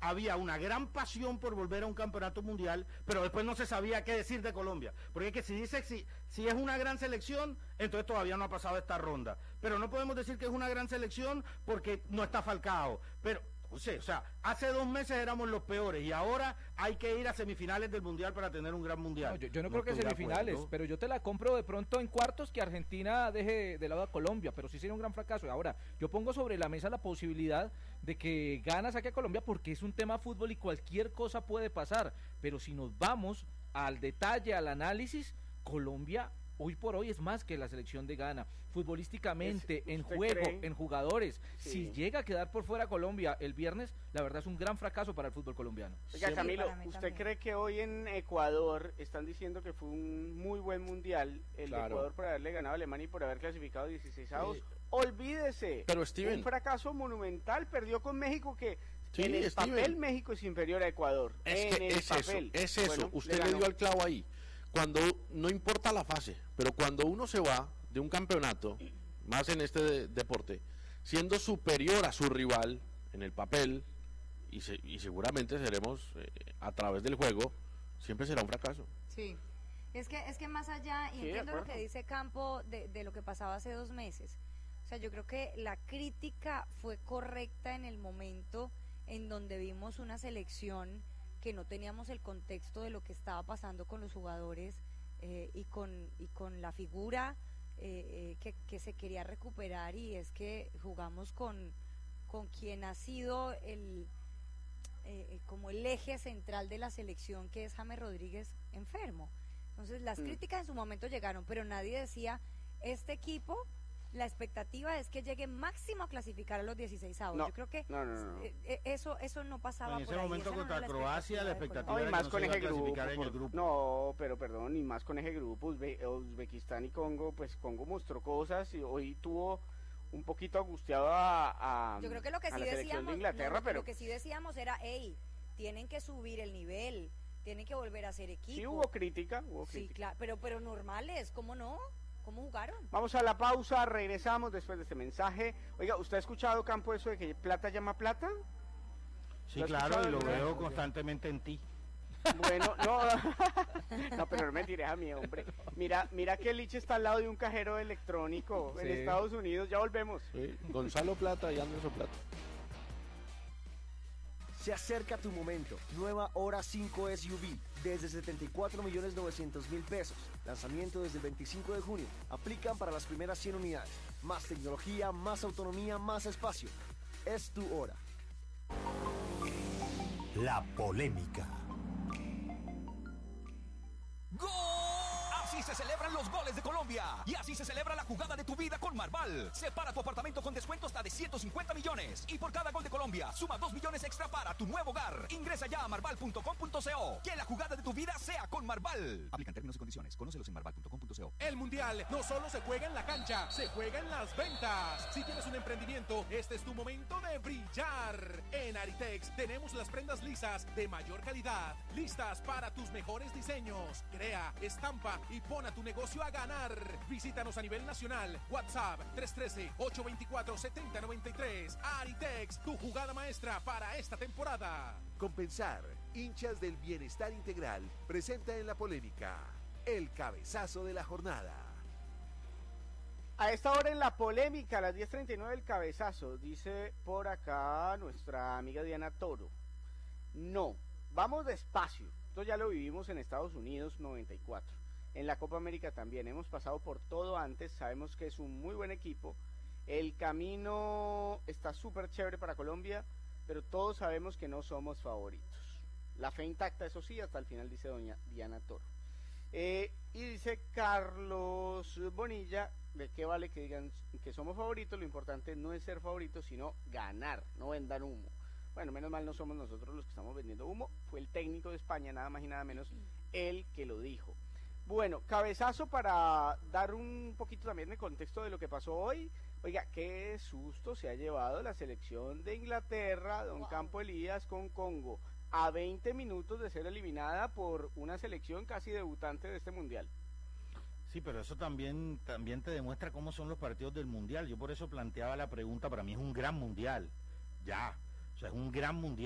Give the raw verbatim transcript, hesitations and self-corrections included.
había una gran pasión por volver a un campeonato mundial, pero después no se sabía qué decir de Colombia, porque es que si dice si, si es una gran selección, entonces todavía no ha pasado esta ronda, pero no podemos decir que es una gran selección porque no está Falcao, pero o sea, o sea, hace dos meses éramos los peores y ahora hay que ir a semifinales del mundial para tener un gran mundial. No, yo, yo no, no creo que semifinales, pero yo te la compro de pronto en cuartos que Argentina deje de lado a Colombia, pero sí sería un gran fracaso. Ahora, yo pongo sobre la mesa la posibilidad de que Ghana saque a Colombia porque es un tema fútbol y cualquier cosa puede pasar, pero si nos vamos al detalle, al análisis, Colombia hoy por hoy es más que la selección de Ghana, futbolísticamente, en juego, cree? en jugadores. Sí. Si llega a quedar por fuera Colombia el viernes, la verdad es un gran fracaso para el fútbol colombiano. Oiga, Camilo, ¿usted también. cree que hoy en Ecuador están diciendo que fue un muy buen mundial el claro. de Ecuador por haberle ganado a Alemania y por haber clasificado dieciséis avos? Sí. Olvídese, pero Steven, un fracaso monumental, perdió con México que sí, en el Steven. papel México es inferior a Ecuador. Es en que el es papel. eso, es eso, bueno, usted le, le dio al clavo ahí. Cuando, no importa la fase, pero cuando uno se va de un campeonato, más en este de, deporte, siendo superior a su rival en el papel, y, se, y seguramente seremos eh, a través del juego, siempre será un fracaso. Sí, es que, es que más allá, y sí, entiendo lo que dice Campo de, de lo que pasaba hace dos meses, o sea, yo creo que la crítica fue correcta en el momento en donde vimos una selección que no teníamos el contexto de lo que estaba pasando con los jugadores eh, y con y con la figura eh, eh, que, que se quería recuperar, y es que jugamos con, con quien ha sido el eh, como el eje central de la selección, que es James Rodríguez, enfermo. Entonces las mm. críticas en su momento llegaron, pero nadie decía, este equipo, la expectativa es que llegue máximo a clasificar a los dieciséis avos. No, Yo creo que no, no, no. Eh, eso eso no pasaba en por ese ahí. momento contra no Croacia la expectativa no, y más no con ese grupo, en el grupo. No, pero perdón, y más con ese grupo, Uzbe, Uzbekistán y Congo, pues Congo mostró cosas y hoy tuvo un poquito angustiado a, a Yo creo que lo que a sí la selección decíamos, de Inglaterra, no, pero lo que sí decíamos era, hey, tienen que subir el nivel, tienen que volver a ser equipo. Sí hubo crítica, hubo sí, crítica. claro, pero pero normales, ¿cómo no? ¿Cómo jugaron? Vamos a la pausa, regresamos después de este mensaje. Oiga, ¿usted ha escuchado, Campo, eso de que plata llama plata? Sí, claro, y lo veo constantemente en ti. Bueno, no, no, pero no me tires a mí, hombre. Mira, mira que Lich está al lado de un cajero electrónico sí. en Estados Unidos, ya volvemos. Sí, Gonzalo Plata y Anderson Plata. Se acerca tu momento. Nueva Hora cinco S U V desde setenta y cuatro millones novecientos mil pesos. Lanzamiento desde el veinticinco de junio. Aplican para las primeras cien unidades. Más tecnología, más autonomía, más espacio. Es tu hora. La polémica. ¡Gol! Así se celebran los goles de Colombia. Y así se celebra la jugada de tu vida con Marval. Separa tu apartamento con descuento hasta de ciento cincuenta millones. Y por cada gol de Colombia, suma dos millones extra para tu nuevo hogar. Ingresa ya a marval punto com punto co. Que la jugada de tu vida sea con Marval. Aplican términos y condiciones. Conócelos en marval punto com punto co. El Mundial no solo se juega en la cancha, se juega en las ventas. Si tienes un emprendimiento, este es tu momento de brillar. En Aritex tenemos las prendas lisas de mayor calidad. Listas para tus mejores diseños. Crea, estampa y pon a tu negocio a ganar. Visítanos a nivel nacional. WhatsApp tres uno tres, ocho dos cuatro, siete cero nueve tres. Aritex, tu jugada maestra para esta temporada. Compensar, hinchas del bienestar integral, presenta en la polémica el cabezazo de la jornada. A esta hora en la polémica, a las diez treinta y nueve, el cabezazo, dice por acá nuestra amiga Diana Toro. No, vamos despacio. Esto ya lo vivimos en Estados Unidos noventa y cuatro. En la Copa América también hemos pasado por todo antes, sabemos que es un muy buen equipo, el camino está súper chévere para Colombia, pero todos sabemos que no somos favoritos. La fe intacta, eso sí, hasta el final, dice doña Diana Toro. Eh, y dice Carlos Bonilla, ¿de qué vale que digan que somos favoritos? Lo importante no es ser favoritos, sino ganar, no vendan humo. Bueno, menos mal no somos nosotros los que estamos vendiendo humo, fue el técnico de España, nada más y nada menos, el que lo dijo. Bueno, cabezazo para dar un poquito también de contexto de lo que pasó hoy. Oiga, qué susto se ha llevado la selección de Inglaterra, don wow. Campo Elías, con Congo, a veinte minutos de ser eliminada por una selección casi debutante de este mundial. Sí, pero eso también, también te demuestra cómo son los partidos del mundial. Yo por eso planteaba la pregunta, para mí es un gran mundial, ya, o sea, es un gran mundial.